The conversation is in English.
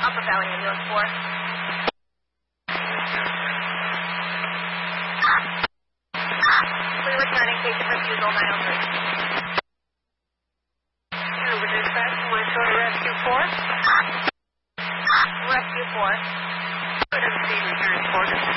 Upper Valley Ambulance 4. Clear returning, patient refusal 903. Over dispatch, one short of rescue 4. Rescue 4. Good, I'm seeing return 4.